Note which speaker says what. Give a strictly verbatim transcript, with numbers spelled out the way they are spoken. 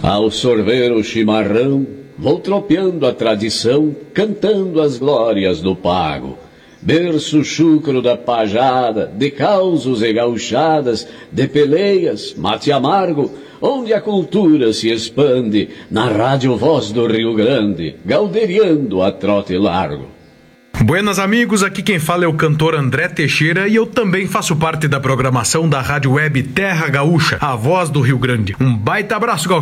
Speaker 1: Ao sorver o chimarrão, vou tropeando a tradição, cantando as glórias do pago. Berço chucro da pajada, de causos e gauchadas, de peleias, mate amargo, onde a cultura se expande, na rádio Voz do Rio Grande, gauderiando a trote largo.
Speaker 2: Buenas amigos, aqui quem fala é o cantor André Teixeira e eu também faço parte da programação da rádio web Terra Gaúcha, a Voz do Rio Grande. Um baita abraço, Gal.